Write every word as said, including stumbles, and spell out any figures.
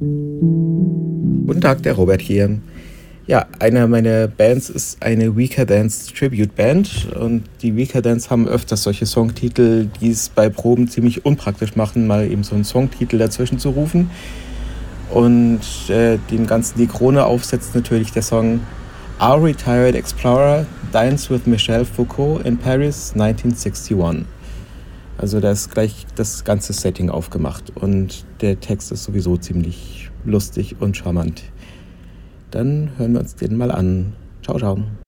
Guten Tag, der Robert hier. Ja, eine meiner Bands ist eine Weaker Dance Tribute Band und die Weaker Dance haben öfters solche Songtitel, die es bei Proben ziemlich unpraktisch machen, mal eben so einen Songtitel dazwischen zu rufen. Und äh, dem Ganzen die Krone aufsetzt natürlich der Song Our Retired Explorer Dines with Michel Foucault in Paris nineteen sixty-one. Also da ist gleich das ganze Setting aufgemacht und der Text ist sowieso ziemlich lustig und charmant. Dann hören wir uns den mal an. Ciao, ciao.